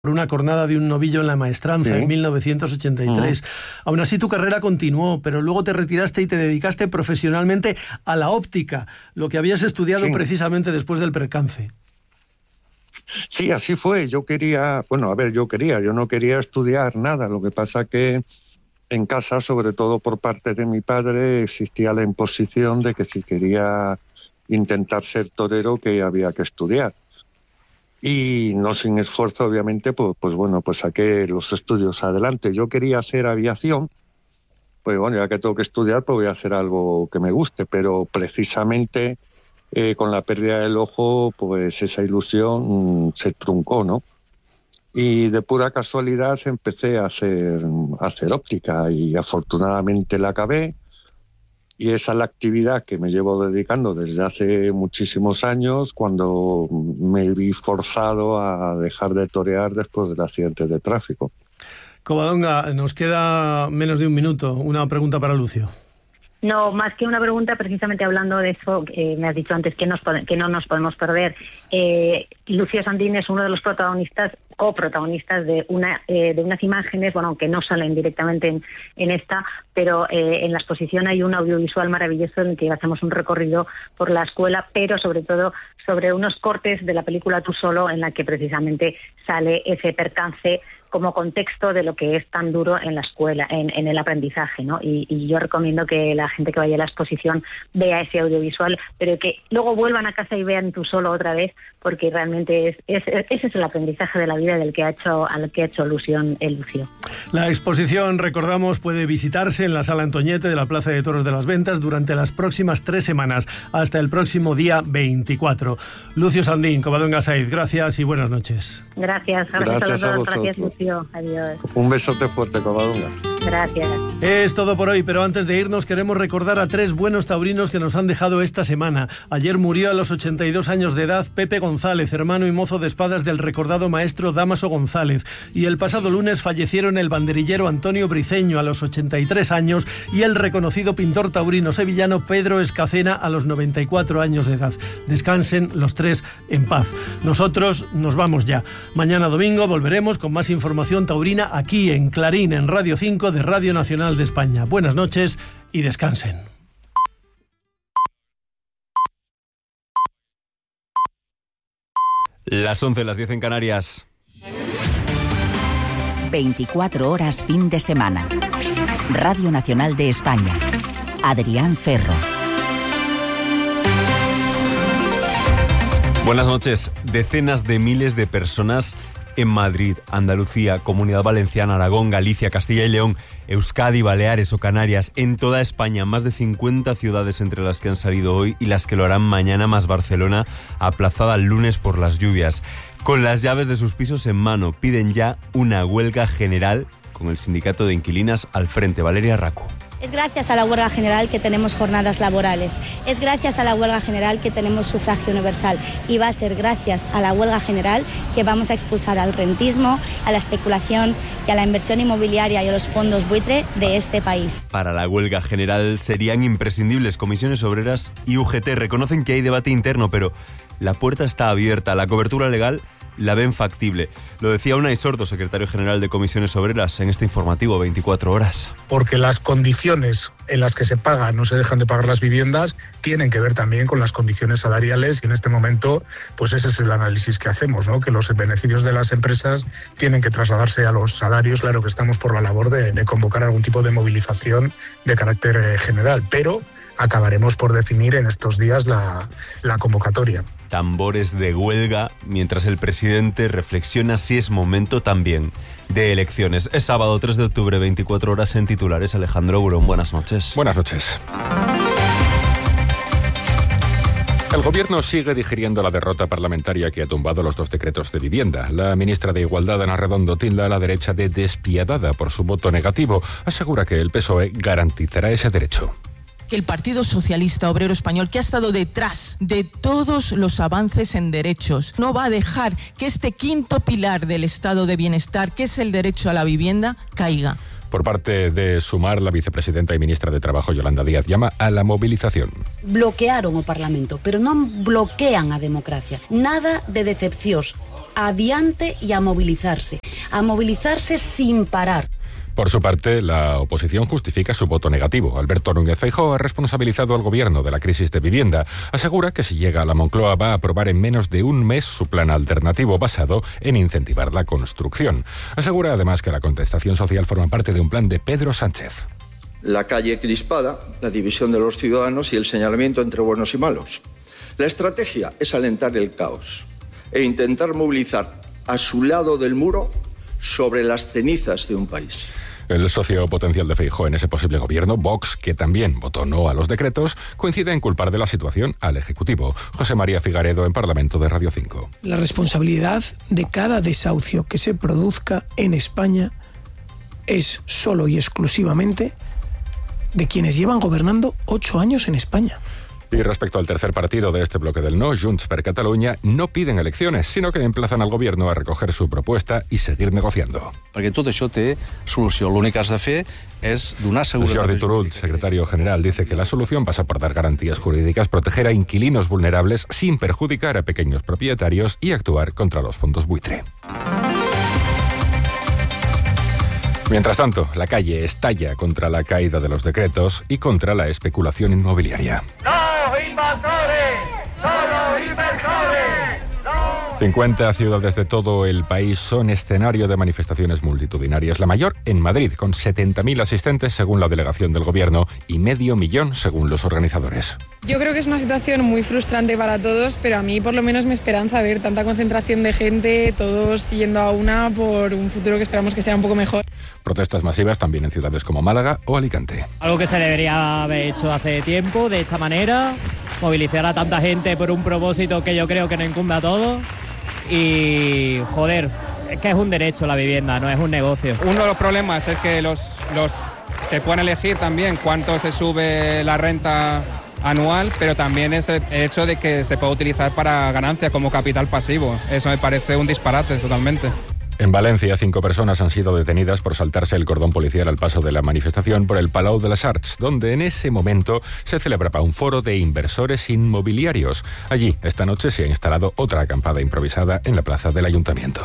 por una cornada de un novillo en la maestranza en 1983. Aún así tu carrera continuó, pero luego te retiraste y te dedicaste profesionalmente a la óptica, lo que habías estudiado precisamente después del percance. Sí, así fue. Yo no quería estudiar nada. Lo que pasa que en casa, sobre todo por parte de mi padre, existía la imposición de que si quería intentar ser torero, que había que estudiar. Y no sin esfuerzo, obviamente, pues saqué los estudios adelante. Yo quería hacer aviación, pues bueno, ya que tengo que estudiar, pues voy a hacer algo que me guste, pero precisamente con la pérdida del ojo, pues esa ilusión se truncó, ¿no? Y de pura casualidad empecé a hacer óptica y afortunadamente la acabé. Y esa es la actividad que me llevo dedicando desde hace muchísimos años, cuando me vi forzado a dejar de torear después del accidente de tráfico. Covadonga, nos queda menos de un minuto. Una pregunta para Lucio. No, más que una pregunta, precisamente hablando de eso, me has dicho antes que no nos podemos perder. Lucio Sandín es uno de los coprotagonistas de unas imágenes, bueno, aunque no salen directamente en esta, pero en la exposición hay un audiovisual maravilloso en el que hacemos un recorrido por la escuela, pero sobre todo sobre unos cortes de la película Tú solo, en la que precisamente sale ese percance como contexto de lo que es tan duro en la escuela, en el aprendizaje, ¿no? Y yo recomiendo que la gente que vaya a la exposición vea ese audiovisual, pero que luego vuelvan a casa y vean Tú solo otra vez, porque realmente ese es el aprendizaje de la vida al que ha hecho alusión el Lucio. La exposición, recordamos, puede visitarse en la Sala Antoñete de la Plaza de Toros de las Ventas durante las próximas 3 semanas, hasta el próximo día 24. Lucio Sandín, Covadonga Sáiz, gracias y buenas noches. Gracias a todos. Gracias, Lucio. Adiós. Un besote fuerte, Covadonga. Gracias. Es todo por hoy, pero antes de irnos queremos recordar a 3 buenos taurinos que nos han dejado esta semana. Ayer murió a los 82 años de edad Pepe González, hermano y mozo de espadas del recordado maestro Dámaso González. Y el pasado lunes fallecieron el banderillero Antonio Briceño a los 83 años y el reconocido pintor taurino sevillano Pedro Escacena a los 94 años de edad. Descansen los 3 en paz. Nosotros nos vamos ya. Mañana domingo volveremos con más información taurina aquí en Clarín, en Radio 5 de Radio Nacional de España. Buenas noches y descansen. Las 11, las 10 en Canarias. 24 horas fin de semana. Radio Nacional de España. Adrián Ferro. Buenas noches. Decenas de miles de personas en Madrid, Andalucía, Comunidad Valenciana, Aragón, Galicia, Castilla y León, Euskadi, Baleares o Canarias, en toda España, más de 50 ciudades entre las que han salido hoy y las que lo harán mañana, más Barcelona, aplazada el lunes por las lluvias. Con las llaves de sus pisos en mano, piden ya una huelga general con el sindicato de inquilinas al frente. Valeria Raco. Es gracias a la huelga general que tenemos jornadas laborales, es gracias a la huelga general que tenemos sufragio universal y va a ser gracias a la huelga general que vamos a expulsar al rentismo, a la especulación y a la inversión inmobiliaria y a los fondos buitre de este país. Para la huelga general serían imprescindibles Comisiones Obreras y UGT. Reconocen que hay debate interno, pero la puerta está abierta. La cobertura legal la ven factible. Lo decía Unai Sordo, secretario general de Comisiones Obreras, en este informativo 24 horas. Porque las condiciones en las que se pagan, no se dejan de pagar las viviendas, tienen que ver también con las condiciones salariales y en este momento, pues ese es el análisis que hacemos, ¿no? Que los beneficios de las empresas tienen que trasladarse a los salarios. Claro que estamos por la labor de convocar algún tipo de movilización de carácter general, pero acabaremos por definir en estos días la convocatoria. Tambores de huelga mientras el presidente reflexiona si es momento también de elecciones. Es sábado 3 de octubre, 24 horas en titulares. Alejandro Burón, buenas noches. Buenas noches. El Gobierno sigue digiriendo la derrota parlamentaria que ha tumbado los 2 decretos de vivienda. La ministra de Igualdad, Ana Redondo, tilda a la derecha de despiadada por su voto negativo. Asegura que el PSOE garantizará ese derecho. Que el Partido Socialista Obrero Español, que ha estado detrás de todos los avances en derechos, no va a dejar que este quinto pilar del estado de bienestar, que es el derecho a la vivienda, caiga. Por parte de Sumar, la vicepresidenta y ministra de Trabajo, Yolanda Díaz, llama a la movilización. Bloquearon o Parlamento, pero non bloquean a democracia. Nada de decepcións. adiante y a movilizarse sin parar. Por su parte, la oposición justifica su voto negativo. Alberto Núñez Feijóo ha responsabilizado al gobierno de la crisis de vivienda. Asegura que si llega a la Moncloa va a aprobar en menos de un mes su plan alternativo basado en incentivar la construcción. Asegura además que la contestación social forma parte de un plan de Pedro Sánchez. La calle crispada, la división de los ciudadanos y el señalamiento entre buenos y malos. La estrategia es alentar el caos e intentar movilizar a su lado del muro sobre las cenizas de un país. El socio potencial de Feijóo en ese posible gobierno, Vox, que también votó no a los decretos, coincide en culpar de la situación al Ejecutivo. José María Figaredo, en Parlamento de Radio 5. La responsabilidad de cada desahucio que se produzca en España es solo y exclusivamente de quienes llevan gobernando 8 años en España. Y respecto al tercer partido de este bloque del no, Junts per Catalunya, no piden elecciones, sino que emplazan al gobierno a recoger su propuesta y seguir negociando. Perquè tot això té solució. L'únic que has de fer és donar seguretat. Jordi Turull, secretario general, dice que la solución pasa por dar garantías jurídicas, proteger a inquilinos vulnerables sin perjudicar a pequeños propietarios y actuar contra los fondos buitre. Mientras tanto, la calle estalla contra la caída de los decretos y contra la especulación inmobiliaria. ¡No invasores! ¡Solo inversores! 50 ciudades de todo el país son escenario de manifestaciones multitudinarias. La mayor en Madrid, con 70.000 asistentes según la delegación del gobierno y 500.000 según los organizadores. Yo creo que es una situación muy frustrante para todos, pero a mí por lo menos me esperanza ver tanta concentración de gente, todos yendo a una por un futuro que esperamos que sea un poco mejor. Protestas masivas también en ciudades como Málaga o Alicante. Algo que se debería haber hecho hace tiempo, de esta manera, movilizar a tanta gente por un propósito que yo creo que nos incumbe a todos. Y, joder, es que es un derecho la vivienda, no es un negocio. Uno de los problemas es que los que pueden elegir también cuánto se sube la renta anual, pero también es el hecho de que se puede utilizar para ganancia como capital pasivo. Eso me parece un disparate totalmente. En Valencia, 5 personas han sido detenidas por saltarse el cordón policial al paso de la manifestación por el Palau de les Arts, donde en ese momento se celebraba un foro de inversores inmobiliarios. Allí, esta noche, se ha instalado otra acampada improvisada en la plaza del Ayuntamiento.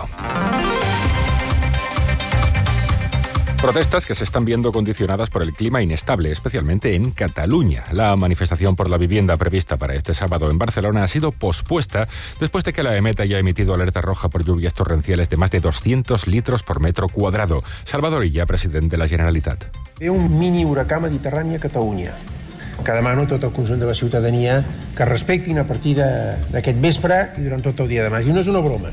Protestas que se están viendo condicionadas por el clima inestable, especialmente en Cataluña. La manifestación por la vivienda prevista para este sábado en Barcelona ha sido pospuesta después de que la EMET haya emitido alerta roja por lluvias torrenciales de más de 200 litros por metro cuadrado. Salvador Illa, president de la Generalitat. Ve un mini huracà mediterrani a Catalunya, que demano a tot el conjunt de la ciutadania que respectin a partir d'aquest vespre i durant tot el dia de demà. I no és una broma.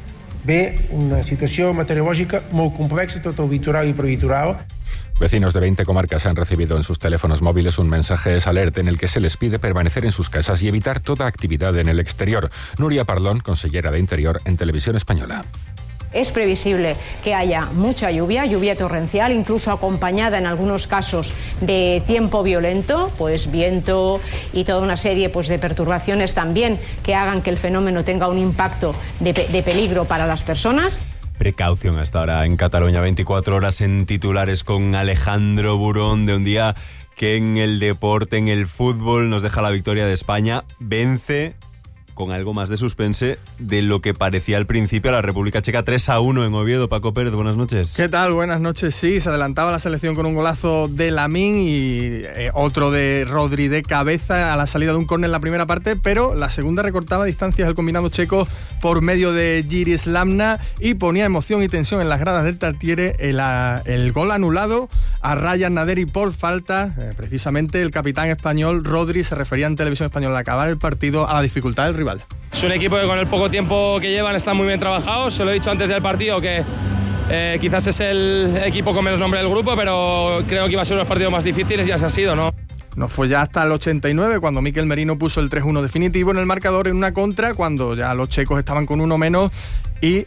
Ve una situació meteorològica molt complexa, tot el litoral i prelitoral. Vecinos de 20 comarcas han recibido en sus teléfonos móviles un mensaje SALERT en el que se les pide permanecer en sus casas y evitar toda actividad en el exterior. Nuria Parlón, consellera de Interior en Televisión Española. Es previsible que haya mucha lluvia torrencial, incluso acompañada en algunos casos de tiempo violento, pues viento y toda una serie pues, de perturbaciones también que hagan que el fenómeno tenga un impacto de peligro para las personas. Precaución hasta ahora en Cataluña, 24 horas en titulares con Alejandro Burón, de un día que en el deporte, en el fútbol, nos deja la victoria de España, vence con algo más de suspense de lo que parecía al principio a la República Checa. 3-1 en Oviedo. Paco Pérez, buenas noches. ¿Qué tal? Buenas noches. Sí, se adelantaba la selección con un golazo de Lamín y otro de Rodri de cabeza a la salida de un córner en la primera parte, pero la segunda recortaba distancias el combinado checo por medio de Jiri Slamna y ponía emoción y tensión en las gradas del Tartiere el gol anulado a Ryan Naderi por falta. Precisamente el capitán español Rodri se refería en Televisión Española al acabar el partido a la dificultad del rival. Es un equipo que con el poco tiempo que llevan están muy bien trabajados. Se lo he dicho antes del partido que quizás es el equipo con menos nombre del grupo, pero creo que iba a ser unos partidos más difíciles y así ha sido, ¿no? No fue ya hasta el 89 cuando Mikel Merino puso el 3-1 definitivo en el marcador en una contra, cuando ya los checos estaban con uno menos y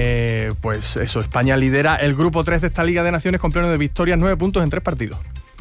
pues eso, España lidera el grupo 3 de esta Liga de Naciones con pleno de victorias, 9 puntos en 3 partidos.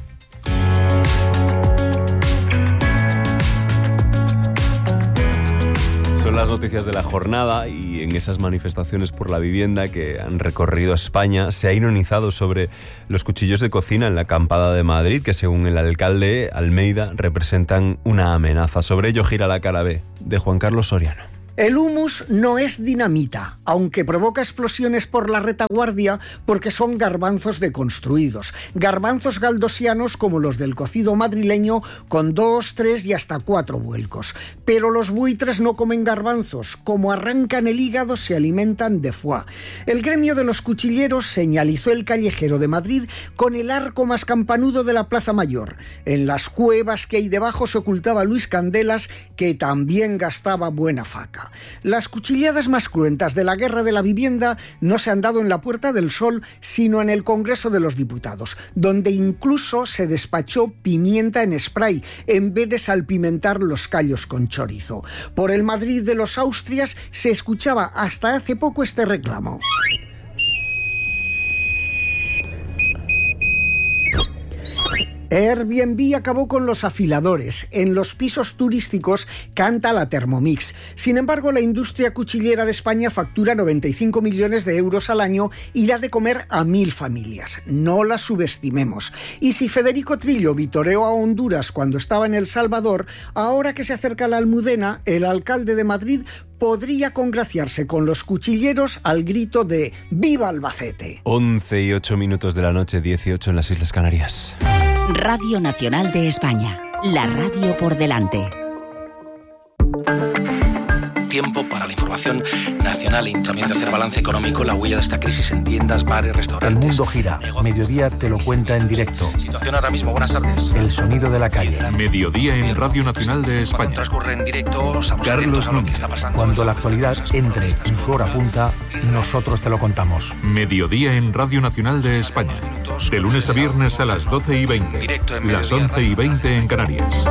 Son las noticias de la jornada y en esas manifestaciones por la vivienda que han recorrido España se ha ironizado sobre los cuchillos de cocina en la acampada de Madrid, que según el alcalde Almeida representan una amenaza. Sobre ello gira la cara B de Juan Carlos Soriano. El humus no es dinamita, aunque provoca explosiones por la retaguardia porque son garbanzos deconstruidos. Garbanzos galdosianos como los del cocido madrileño con 2, 3 y hasta 4 vuelcos. Pero los buitres no comen garbanzos. Como arrancan el hígado, se alimentan de foie. El gremio de los cuchilleros señalizó el Callejero de Madrid con el arco más campanudo de la Plaza Mayor. En las cuevas que hay debajo se ocultaba Luis Candelas, que también gastaba buena faca. Las cuchilladas más cruentas de la guerra de la vivienda no se han dado en la Puerta del Sol, sino en el Congreso de los Diputados, donde incluso se despachó pimienta en spray, en vez de salpimentar los callos con chorizo. Por el Madrid de los Austrias se escuchaba hasta hace poco este reclamo. Airbnb acabó con los afiladores. En los pisos turísticos canta la Thermomix. Sin embargo, la industria cuchillera de España factura 95 millones de euros al año y da de comer a 1.000 familias. No la subestimemos. Y si Federico Trillo vitoreó a Honduras cuando estaba en El Salvador, ahora que se acerca la Almudena, el alcalde de Madrid podría congraciarse con los cuchilleros al grito de ¡Viva Albacete! 11:08 de la noche, 18 en las Islas Canarias. Radio Nacional de España, la radio por delante. Tiempo para la información nacional y también de hacer balance económico, la huella de esta crisis en tiendas, bares, restaurantes. El mundo gira. Mediodía te lo cuenta en directo. Situación ahora mismo, buenas tardes. El sonido de la calle. Mediodía en Radio Nacional de España. Cuando transcurre en directo, estamos atentos a lo que está pasando. Cuando la actualidad entre en su hora punta, nosotros te lo contamos. Mediodía en Radio Nacional de España. De lunes a viernes a las 12:20. Directo en las 11:20 en Canarias.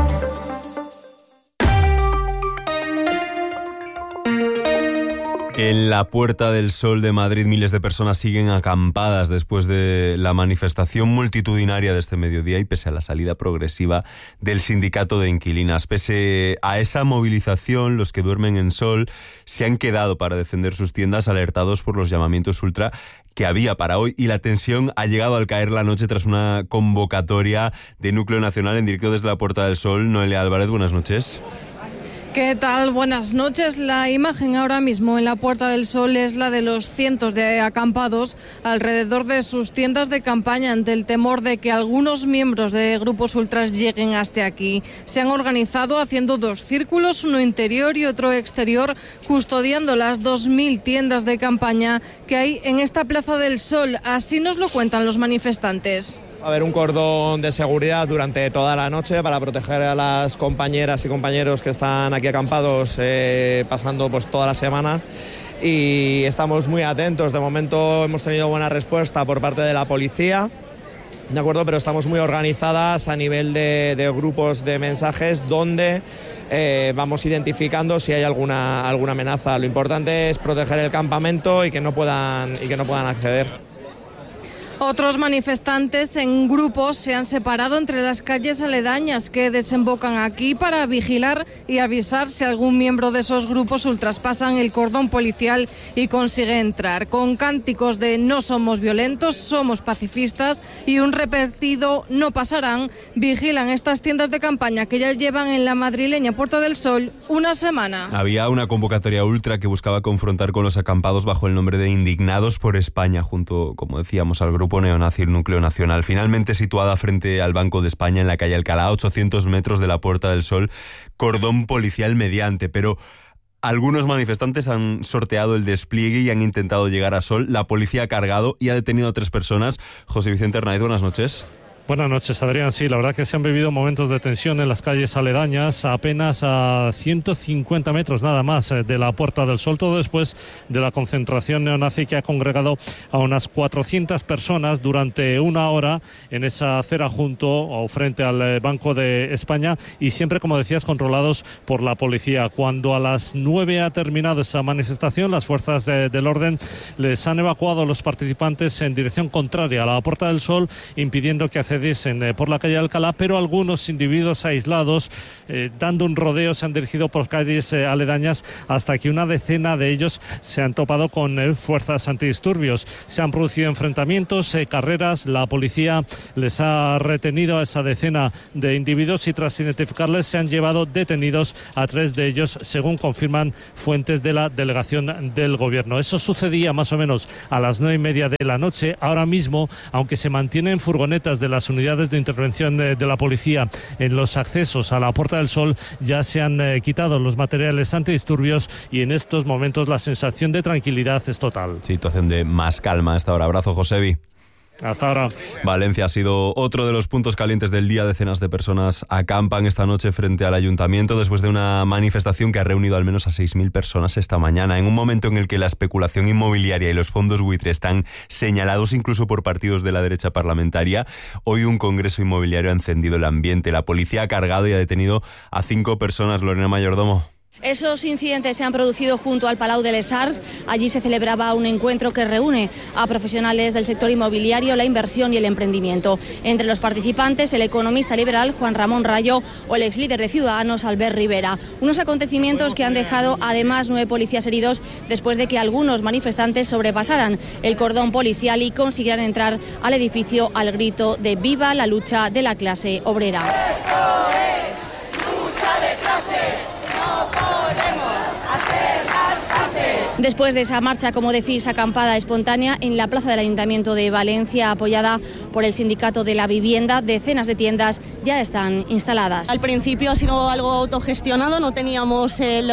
En la Puerta del Sol de Madrid, miles de personas siguen acampadas después de la manifestación multitudinaria de este mediodía y pese a la salida progresiva del sindicato de inquilinas. Pese a esa movilización, los que duermen en Sol se han quedado para defender sus tiendas, alertados por los llamamientos ultra que había para hoy, y la tensión ha llegado al caer la noche tras una convocatoria de Núcleo Nacional. En directo desde la Puerta del Sol, Noelia Álvarez, buenas noches. ¿Qué tal? Buenas noches. La imagen ahora mismo en la Puerta del Sol es la de los cientos de acampados alrededor de sus tiendas de campaña ante el temor de que algunos miembros de grupos ultras lleguen hasta aquí. Se han organizado haciendo 2 círculos, uno interior y otro exterior, custodiando las 2.000 tiendas de campaña que hay en esta Plaza del Sol. Así nos lo cuentan los manifestantes. Va a haber un cordón de seguridad durante toda la noche para proteger a las compañeras y compañeros que están aquí acampados pasando pues toda la semana, y estamos muy atentos. De momento hemos tenido buena respuesta por parte de la policía, ¿de acuerdo? Pero estamos muy organizadas a nivel de grupos de mensajes donde vamos identificando si hay alguna amenaza. Lo importante es proteger el campamento y que no puedan acceder. Otros manifestantes en grupos se han separado entre las calles aledañas que desembocan aquí para vigilar y avisar si algún miembro de esos grupos ultraspasan el cordón policial y consigue entrar. Con cánticos de "no somos violentos, somos pacifistas" y un repetido "no pasarán", vigilan estas tiendas de campaña que ya llevan en la madrileña Puerta del Sol una semana. Había una convocatoria ultra que buscaba confrontar con los acampados bajo el nombre de Indignados por España, junto, como decíamos, al grupo neonazi el Núcleo Nacional. Finalmente situada frente al Banco de España en la calle Alcalá, a 800 metros de la Puerta del Sol, cordón policial mediante, pero algunos manifestantes han sorteado el despliegue y han intentado llegar a Sol. La policía ha cargado y ha detenido a 3 personas. José Vicente Hernández, buenas noches. Buenas noches, Adrián. Sí, la verdad que se han vivido momentos de tensión en las calles aledañas, apenas a 150 metros nada más de la Puerta del Sol, todo después de la concentración neonazi que ha congregado a unas 400 personas durante una hora en esa acera junto o frente al Banco de España, y siempre, como decías, controlados por la policía. Cuando a las 9 ha terminado esa manifestación, las fuerzas del orden les han evacuado a los participantes en dirección contraria a la Puerta del Sol, impidiendo que accedieran se diesen por la calle Alcalá, pero algunos individuos aislados, dando un rodeo, se han dirigido por calles aledañas hasta que una decena de ellos se han topado con fuerzas antidisturbios. Se han producido enfrentamientos, carreras. La policía les ha retenido a esa decena de individuos y tras identificarles se han llevado detenidos a 3 de ellos, según confirman fuentes de la delegación del gobierno. Eso sucedía más o menos a las 9:30 de la noche. Ahora mismo, aunque se mantienen furgonetas de las unidades de intervención de la policía en los accesos a la Puerta del Sol, ya se han quitado los materiales antidisturbios y en estos momentos la sensación de tranquilidad es total. Situación de más calma a esta hora. Abrazo, Josebi. Hasta ahora. Valencia ha sido otro de los puntos calientes del día. Decenas de personas acampan esta noche frente al ayuntamiento después de una manifestación que ha reunido al menos a 6.000 personas esta mañana. En un momento en el que la especulación inmobiliaria y los fondos buitre están señalados incluso por partidos de la derecha parlamentaria, hoy un congreso inmobiliario ha encendido el ambiente. La policía ha cargado y ha detenido a 5 personas. Lorena Mayordomo. Esos incidentes se han producido junto al Palau de les Arts. Allí se celebraba un encuentro que reúne a profesionales del sector inmobiliario, la inversión y el emprendimiento. Entre los participantes, el economista liberal Juan Ramón Rayo o el ex líder de Ciudadanos, Albert Rivera. Unos acontecimientos que han dejado además 9 policías heridos después de que algunos manifestantes sobrepasaran el cordón policial y consiguieran entrar al edificio al grito de "Viva la lucha de la clase obrera". Después de esa marcha, como decís, acampada espontánea en la plaza del Ayuntamiento de Valencia, apoyada por el Sindicato de la Vivienda, decenas de tiendas ya están instaladas. Al principio ha sido algo autogestionado, no teníamos el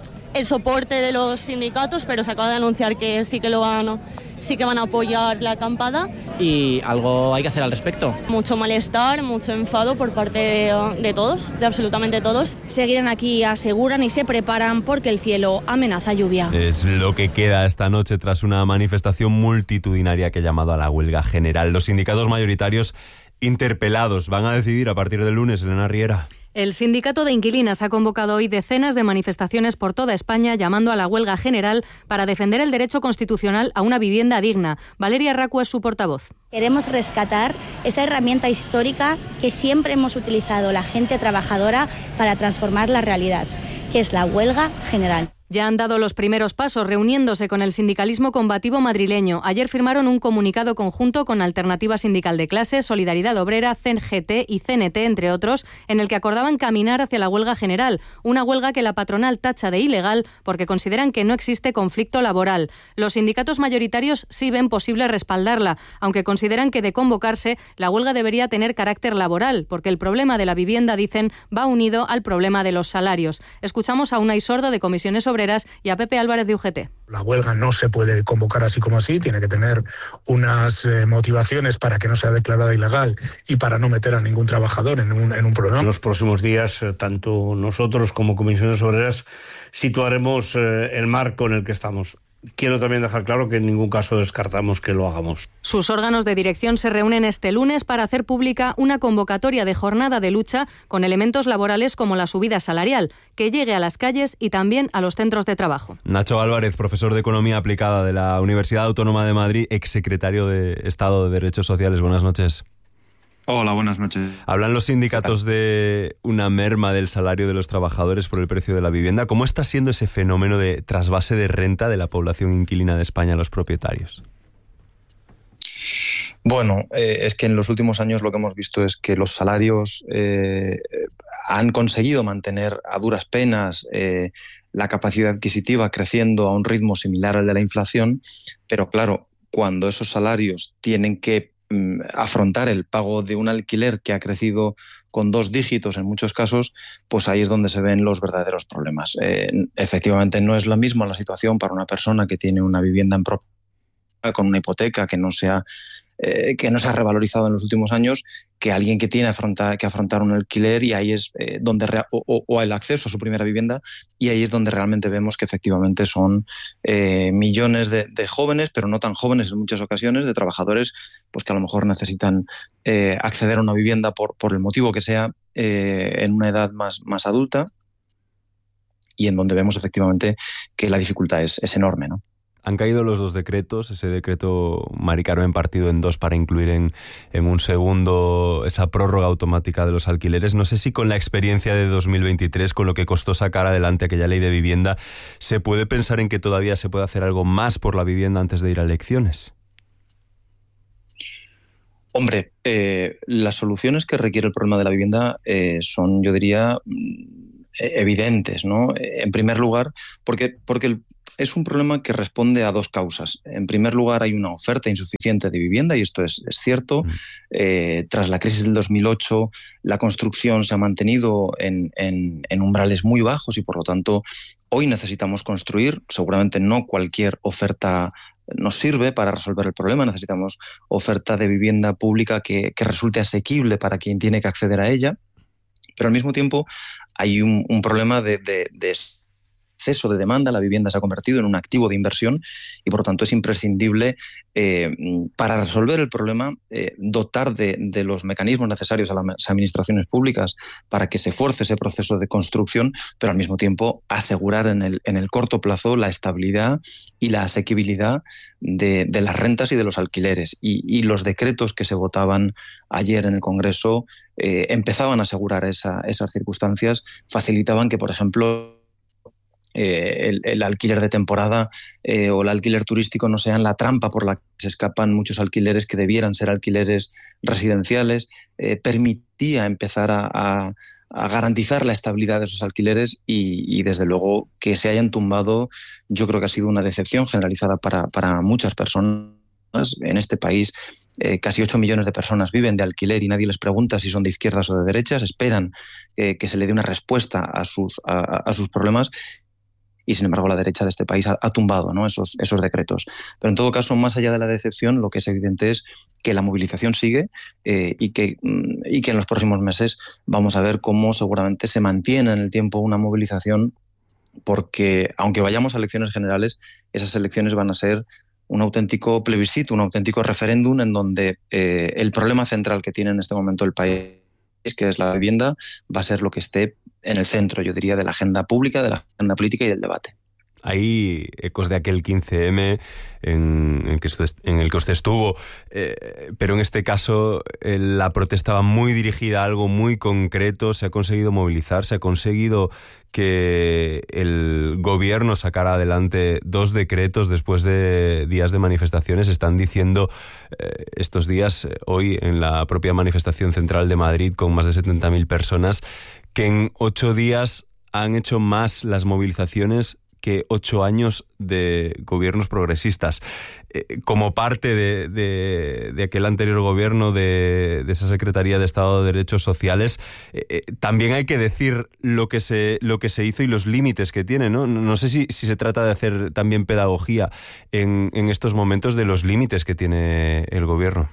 soporte de los sindicatos, pero se acaba de anunciar que sí que van a apoyar la acampada. Y algo hay que hacer al respecto. Mucho malestar, mucho enfado por parte de todos, de absolutamente todos. Seguirán aquí, aseguran, y se preparan porque el cielo amenaza lluvia. Es lo que queda esta noche tras una manifestación multitudinaria que ha llamado a la huelga general. Los sindicatos mayoritarios interpelados van a decidir a partir del lunes, Elena Riera. El sindicato de inquilinas ha convocado hoy decenas de manifestaciones por toda España llamando a la huelga general para defender el derecho constitucional a una vivienda digna. Valeria Racua es su portavoz. Queremos rescatar esa herramienta histórica que siempre hemos utilizado la gente trabajadora para transformar la realidad, que es la huelga general. Ya han dado los primeros pasos reuniéndose con el sindicalismo combativo madrileño. Ayer firmaron un comunicado conjunto con Alternativa Sindical de Clase, Solidaridad Obrera, CGT y CNT, entre otros, en el que acordaban caminar hacia la huelga general, una huelga que la patronal tacha de ilegal porque consideran que no existe conflicto laboral. Los sindicatos mayoritarios sí ven posible respaldarla, aunque consideran que de convocarse, la huelga debería tener carácter laboral, porque el problema de la vivienda, dicen, va unido al problema de los salarios. Escuchamos a Unai Sordo de Comisiones Obreras y a Pepe Álvarez de UGT. La huelga no se puede convocar así como así, tiene que tener unas motivaciones para que no sea declarada ilegal y para no meter a ningún trabajador en un problema. En los próximos días, tanto nosotros como Comisiones Obreras situaremos el marco en el que estamos. Quiero también dejar claro que en ningún caso descartamos que lo hagamos. Sus órganos de dirección se reúnen este lunes para hacer pública una convocatoria de jornada de lucha con elementos laborales como la subida salarial, que llegue a las calles y también a los centros de trabajo. Nacho Álvarez, profesor de Economía Aplicada de la Universidad Autónoma de Madrid, exsecretario de Estado de Derechos Sociales. Buenas noches. Hola, buenas noches. Hablan los sindicatos de una merma del salario de los trabajadores por el precio de la vivienda. ¿Cómo está siendo ese fenómeno de trasvase de renta de la población inquilina de España a los propietarios? Bueno, es que en los últimos años lo que hemos visto es que los salarios han conseguido mantener a duras penas la capacidad adquisitiva creciendo a un ritmo similar al de la inflación, pero claro, cuando esos salarios tienen que afrontar el pago de un alquiler que ha crecido con 2 dígitos en muchos casos, pues ahí es donde se ven los verdaderos problemas. Efectivamente no es la misma la situación para una persona que tiene una vivienda en propiedad con una hipoteca que no se ha revalorizado en los últimos años, que alguien que tiene que afrontar un alquiler, y ahí es donde o el acceso a su primera vivienda, y ahí es donde realmente vemos que efectivamente son millones de jóvenes, pero no tan jóvenes en muchas ocasiones, de trabajadores pues que a lo mejor necesitan acceder a una vivienda por el motivo que sea, en una edad más adulta, y en donde vemos efectivamente que la dificultad es enorme, ¿no? Han caído los 2 decretos, ese decreto Mari Carmen partido en 2 para incluir en un segundo esa prórroga automática de los alquileres. No sé si con la experiencia de 2023, con lo que costó sacar adelante aquella ley de vivienda, se puede pensar en que todavía se puede hacer algo más por la vivienda antes de ir a elecciones. Hombre, las soluciones que requiere el problema de la vivienda son, yo diría, evidentes, ¿no? En primer lugar, porque es un problema que responde a 2 causas. En primer lugar, hay una oferta insuficiente de vivienda, y esto es cierto. Tras la crisis del 2008, la construcción se ha mantenido en umbrales muy bajos y, por lo tanto, hoy necesitamos construir. Seguramente no cualquier oferta nos sirve para resolver el problema. Necesitamos oferta de vivienda pública que resulte asequible para quien tiene que acceder a ella. Pero al mismo tiempo hay un problema de exceso de demanda. La vivienda se ha convertido en un activo de inversión y, por lo tanto, es imprescindible para resolver el problema dotar de los mecanismos necesarios a las administraciones públicas para que se fuerce ese proceso de construcción, pero al mismo tiempo asegurar en el corto plazo la estabilidad y la asequibilidad de las rentas y de los alquileres. Y los decretos que se votaban ayer en el Congreso empezaban a asegurar esas circunstancias, facilitaban que, por ejemplo, el alquiler de temporada o el alquiler turístico no sean la trampa por la que se escapan muchos alquileres que debieran ser alquileres residenciales. Permitía empezar a garantizar la estabilidad de esos alquileres y desde luego que se hayan tumbado, yo creo que ha sido una decepción generalizada para muchas personas. En este país casi 8 millones de personas viven de alquiler y nadie les pregunta si son de izquierdas o de derechas. Esperan que se le dé una respuesta a sus problemas. Y, sin embargo, la derecha de este país ha tumbado, ¿no?, esos decretos. Pero, en todo caso, más allá de la decepción, lo que es evidente es que la movilización sigue y que en los próximos meses vamos a ver cómo seguramente se mantiene en el tiempo una movilización, porque, aunque vayamos a elecciones generales, esas elecciones van a ser un auténtico plebiscito, un auténtico referéndum en donde el problema central que tiene en este momento el país, que es la vivienda, va a ser lo que esté en el centro, yo diría, de la agenda pública, de la agenda política y del debate. Hay ecos de aquel 15M en el que usted estuvo, pero en este caso la protesta va muy dirigida a algo muy concreto. Se ha conseguido movilizar, se ha conseguido que el gobierno sacara adelante 2 decretos después de días de manifestaciones. Están diciendo estos días, hoy en la propia manifestación central de Madrid, con más de 70.000 personas, que en 8 días han hecho más las movilizaciones que 8 años de gobiernos progresistas. Como parte de aquel anterior gobierno, de esa Secretaría de Estado de Derechos Sociales, también hay que decir lo que se hizo y los límites que tiene, ¿no? No sé si se trata de hacer también pedagogía en estos momentos de los límites que tiene el gobierno.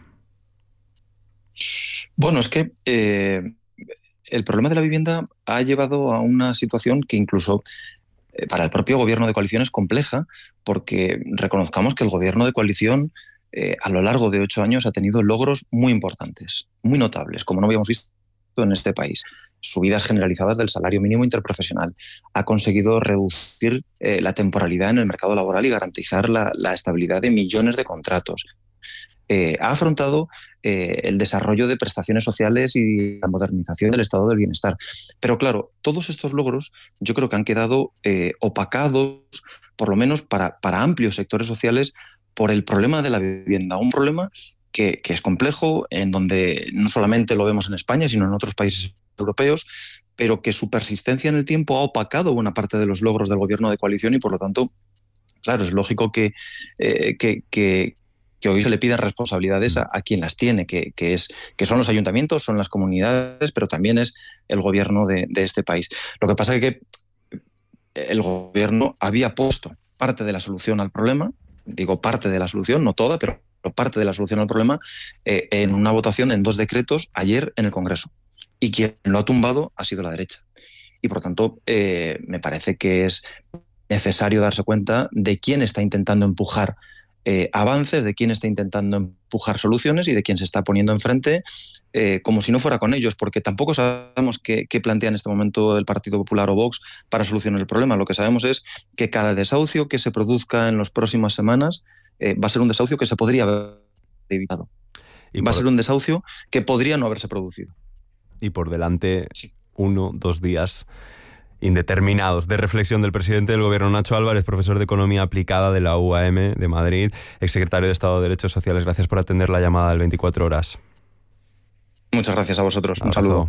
Bueno, es que el problema de la vivienda ha llevado a una situación que incluso para el propio gobierno de coalición es compleja, porque reconozcamos que el gobierno de coalición a lo largo de 8 años ha tenido logros muy importantes, muy notables, como no habíamos visto en este país. Subidas generalizadas del salario mínimo interprofesional. Ha conseguido reducir la temporalidad en el mercado laboral y garantizar la estabilidad de millones de contratos. Ha afrontado el desarrollo de prestaciones sociales y la modernización del estado del bienestar. Pero claro, todos estos logros yo creo que han quedado opacados, por lo menos para amplios sectores sociales, por el problema de la vivienda. Un problema que es complejo, en donde no solamente lo vemos en España, sino en otros países europeos, pero que su persistencia en el tiempo ha opacado buena parte de los logros del gobierno de coalición y, por lo tanto, claro, es lógico que hoy se le pidan responsabilidades a quien las tiene, que son los ayuntamientos, son las comunidades, pero también es el gobierno de este país. Lo que pasa es que el gobierno había puesto parte de la solución al problema, digo parte de la solución, no toda, pero parte de la solución al problema, en una votación en 2 decretos ayer en el Congreso. Y quien lo ha tumbado ha sido la derecha. Y por tanto, me parece que es necesario darse cuenta de quién está intentando empujar avances, de quién está intentando empujar soluciones y de quién se está poniendo enfrente como si no fuera con ellos, porque tampoco sabemos qué plantea en este momento el Partido Popular o Vox para solucionar el problema. Lo que sabemos es que cada desahucio que se produzca en las próximas semanas va a ser un desahucio que se podría haber evitado. Va a ser un desahucio que podría no haberse producido. Y por delante, 1, 2 días indeterminados de reflexión del presidente del Gobierno, Nacho Álvarez, profesor de Economía Aplicada de la UAM de Madrid, exsecretario de Estado de Derechos Sociales. Gracias por atender la llamada del 24 horas. Muchas gracias a vosotros. Un saludo.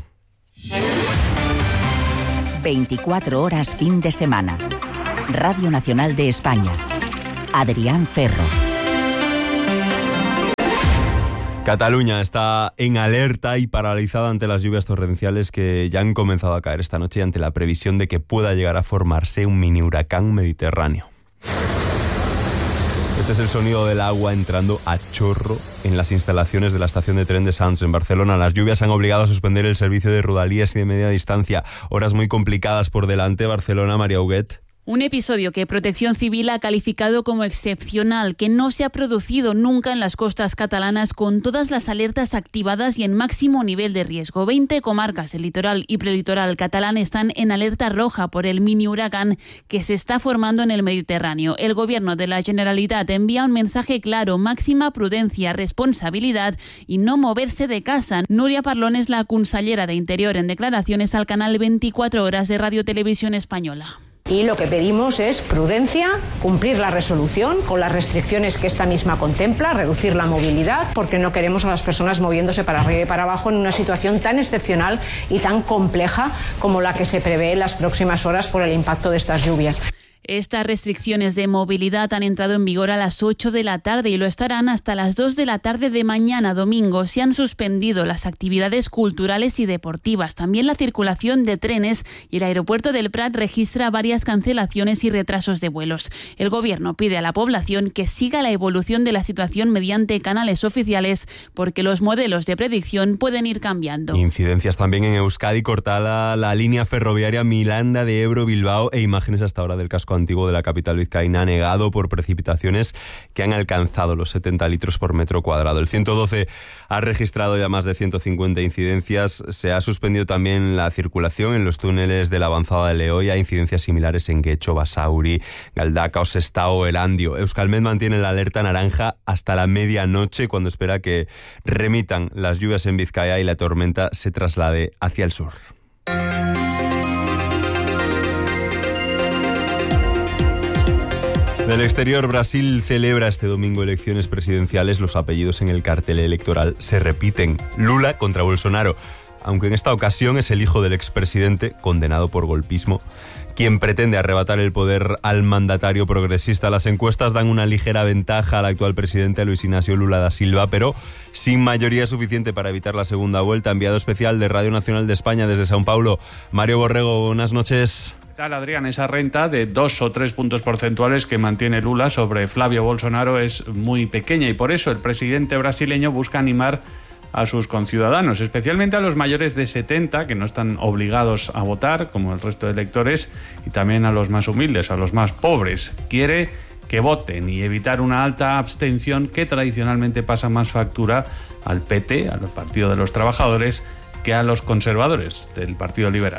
24 horas fin de semana. Radio Nacional de España. Adrián Ferro. Cataluña está en alerta y paralizada ante las lluvias torrenciales que ya han comenzado a caer esta noche y ante la previsión de que pueda llegar a formarse un mini huracán mediterráneo. Este es el sonido del agua entrando a chorro en las instalaciones de la estación de tren de Sants en Barcelona. Las lluvias han obligado a suspender el servicio de Rodalies y de media distancia. Horas muy complicadas por delante. Barcelona, María Huguet. Un episodio que Protección Civil ha calificado como excepcional, que no se ha producido nunca en las costas catalanas, con todas las alertas activadas y en máximo nivel de riesgo. 20 comarcas del litoral y prelitoral catalán están en alerta roja por el mini huracán que se está formando en el Mediterráneo. El Gobierno de la Generalitat envía un mensaje claro: máxima prudencia, responsabilidad y no moverse de casa. Núria Parlon es la consellera de Interior en declaraciones al canal 24 Horas de Radio Televisión Española. Y lo que pedimos es prudencia, cumplir la resolución con las restricciones que esta misma contempla, reducir la movilidad, porque no queremos a las personas moviéndose para arriba y para abajo en una situación tan excepcional y tan compleja como la que se prevé en las próximas horas por el impacto de estas lluvias. Estas restricciones de movilidad han entrado en vigor a las 8 de la tarde y lo estarán hasta las 2 de la tarde de mañana domingo. Se han suspendido las actividades culturales y deportivas, también la circulación de trenes, y el aeropuerto del Prat registra varias cancelaciones y retrasos de vuelos. El Gobierno pide a la población que siga la evolución de la situación mediante canales oficiales, porque los modelos de predicción pueden ir cambiando. Incidencias también en Euskadi, cortada la línea ferroviaria Miranda de Ebro-Bilbao, e imágenes hasta ahora del casco antiguo de la capital vizcaína anegado por precipitaciones que han alcanzado los 70 litros por metro cuadrado. El 112 ha registrado ya más de 150 incidencias. Se ha suspendido también la circulación en los túneles de la avanzada de Leoia. Incidencias similares en Guecho, Basauri, Galdacao, Sestao, Erandio. Euskalmet mantiene la alerta naranja hasta la medianoche, cuando espera que remitan las lluvias en Vizcaya y la tormenta se traslade hacia el sur. Del exterior, Brasil celebra este domingo elecciones presidenciales. Los apellidos en el cartel electoral se repiten. Lula contra Bolsonaro, aunque en esta ocasión es el hijo del expresidente, condenado por golpismo, quien pretende arrebatar el poder al mandatario progresista. Las encuestas dan una ligera ventaja al actual presidente, Luis Ignacio Lula da Silva, pero sin mayoría suficiente para evitar la segunda vuelta. Enviado especial de Radio Nacional de España desde São Paulo, Mario Borrego, buenas noches. Tal, Adrián, esa renta de 2 o 3 puntos porcentuales que mantiene Lula sobre Flavio Bolsonaro es muy pequeña, y por eso el presidente brasileño busca animar a sus conciudadanos, especialmente a los mayores de 70, que no están obligados a votar como el resto de electores, y también a los más humildes, a los más pobres. Quiere que voten y evitar una alta abstención que tradicionalmente pasa más factura al PT, al Partido de los Trabajadores, que a los conservadores del Partido Liberal.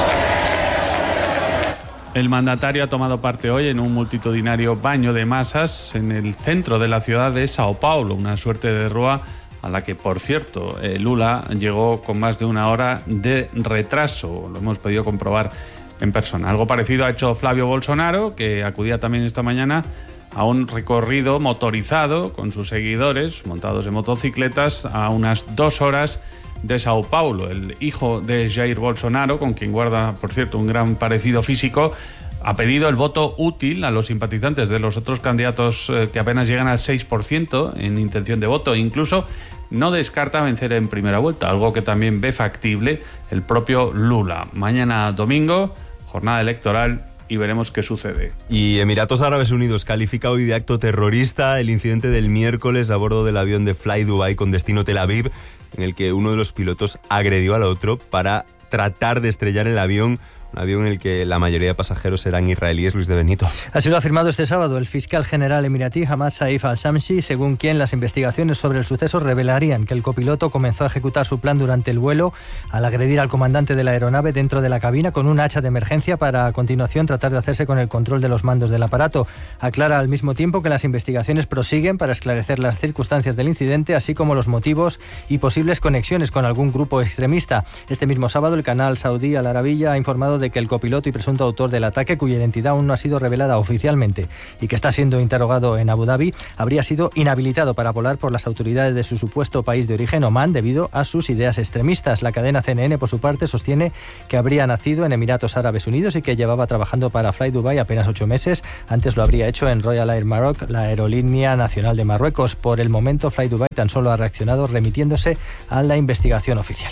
El mandatario ha tomado parte hoy en un multitudinario baño de masas en el centro de la ciudad de Sao Paulo, una suerte de rúa a la que, por cierto, Lula llegó con más de una hora de retraso. Lo hemos podido comprobar en persona. Algo parecido ha hecho Flavio Bolsonaro, que acudía también esta mañana a un recorrido motorizado con sus seguidores, montados en motocicletas, a unas 2 horas de Sao Paulo. El hijo de Jair Bolsonaro, con quien guarda, por cierto, un gran parecido físico, ha pedido el voto útil a los simpatizantes de los otros candidatos que apenas llegan al 6% en intención de voto. Incluso no descarta vencer en primera vuelta, algo que también ve factible el propio Lula. Mañana domingo, jornada electoral, y veremos qué sucede. Y Emiratos Árabes Unidos califica hoy de acto terrorista el incidente del miércoles a bordo del avión de Fly Dubai con destino Tel Aviv, en el que uno de los pilotos agredió al otro para tratar de estrellar el avión un avión en el que la mayoría de pasajeros eran israelíes. Luis de Benito. Así lo ha afirmado este sábado el fiscal general emiratí Hamad Saif al-Shamsi, según quien las investigaciones sobre el suceso revelarían que el copiloto comenzó a ejecutar su plan durante el vuelo al agredir al comandante de la aeronave dentro de la cabina con un hacha de emergencia para a continuación tratar de hacerse con el control de los mandos del aparato. Aclara al mismo tiempo que las investigaciones prosiguen para esclarecer las circunstancias del incidente, así como los motivos y posibles conexiones con algún grupo extremista. Este mismo sábado el canal saudí Al Arabiya ha informado de que el copiloto y presunto autor del ataque, cuya identidad aún no ha sido revelada oficialmente y que está siendo interrogado en Abu Dhabi, habría sido inhabilitado para volar por las autoridades de su supuesto país de origen, Omán, debido a sus ideas extremistas. La cadena CNN, por su parte, sostiene que habría nacido en Emiratos Árabes Unidos y que llevaba trabajando para Fly Dubai apenas 8 meses. Antes lo habría hecho en Royal Air Maroc, la aerolínea nacional de Marruecos. Por el momento, Fly Dubai tan solo ha reaccionado remitiéndose a la investigación oficial.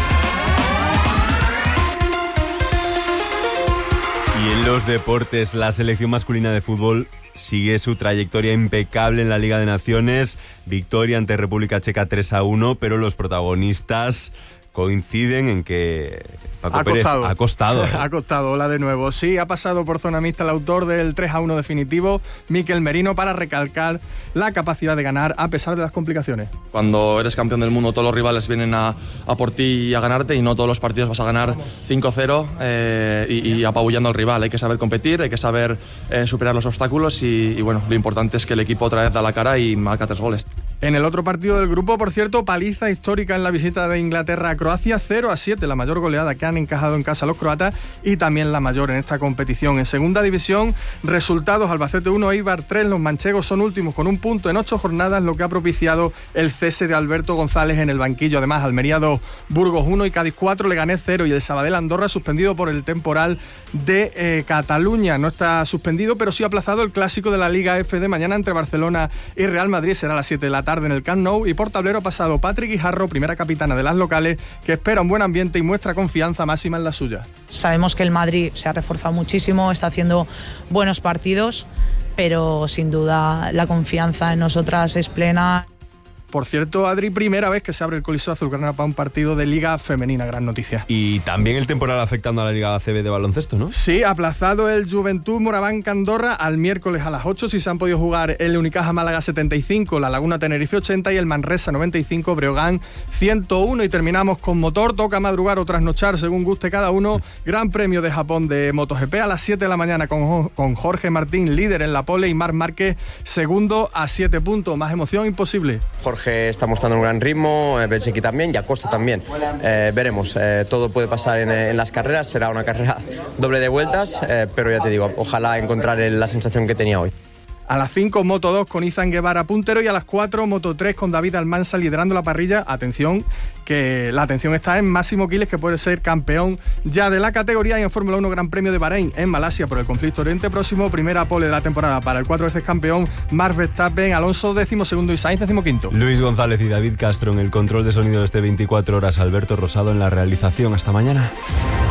Y en los deportes, la selección masculina de fútbol sigue su trayectoria impecable en la Liga de Naciones. Victoria ante República Checa 3-1, pero los protagonistas coinciden en que Paco Pérez ha costado. Ha costado, hola de nuevo. Sí, ha pasado por zona mixta el autor del 3-1 definitivo, Mikel Merino, para recalcar la capacidad de ganar a pesar de las complicaciones. Cuando eres campeón del mundo, todos los rivales vienen a por ti y a ganarte, y no todos los partidos vas a ganar 5-0 y apabullando al rival. Hay que saber competir, hay que saber superar los obstáculos y bueno, lo importante es que el equipo otra vez da la cara y marca 3 goles. En el otro partido del grupo, por cierto, paliza histórica en la visita de Inglaterra a Croacia, 0-7, la mayor goleada que han encajado en casa los croatas y también la mayor en esta competición. En segunda división, resultados: Albacete 1, Eibar 3, los manchegos son últimos con un punto en 8 jornadas, lo que ha propiciado el cese de Alberto González en el banquillo. Además, Almería 2, Burgos 1 y Cádiz 4, Leganés 0, y el Sabadell Andorra suspendido por el temporal de Cataluña. No está suspendido, pero sí aplazado el clásico de la Liga F de mañana entre Barcelona y Real Madrid. Será a las 7 de la tarde en el Camp Nou, y por tablero ha pasado Patrick Guijarro, primera capitana de las locales, que espera un buen ambiente y muestra confianza máxima en la suya. Sabemos que el Madrid se ha reforzado muchísimo, está haciendo buenos partidos, pero sin duda la confianza en nosotras es plena. Por cierto, Adri, primera vez que se abre el Coliseo Azulgrana para un partido de Liga Femenina, gran noticia. Y también el temporal afectando a la Liga ACB de baloncesto, ¿no? Sí, aplazado el Juventud Moraván Andorra al miércoles a las 8, si se han podido jugar el Unicaja Málaga 75, la Laguna Tenerife 80 y el Manresa 95, Breogán 101. Y terminamos con motor, toca madrugar o trasnochar según guste cada uno. Gran Premio de Japón de MotoGP a las 7 de la mañana con Jorge Martín, líder en la pole, y Marc Márquez, segundo a 7 puntos. Más emoción imposible. Jorge está mostrando un gran ritmo, Bezzecchi también y Acosta también. Veremos, todo puede pasar en las carreras, será una carrera doble de vueltas, pero ya te digo, ojalá encontrar la sensación que tenía hoy. A las 5, Moto 2 con Izan Guevara puntero, y a las 4, Moto 3 con David Almansa liderando la parrilla. Atención, que la atención está en Máximo Quiles, que puede ser campeón ya de la categoría. Y en Fórmula 1, Gran Premio de Bahrein en Malasia por el conflicto Oriente Próximo, primera pole de la temporada para el 4 veces campeón Max Verstappen, Alonso 12º y Sainz 15º. Luis González y David Castro en el control de sonido de este 24 horas, Alberto Rosado en la realización. Hasta mañana.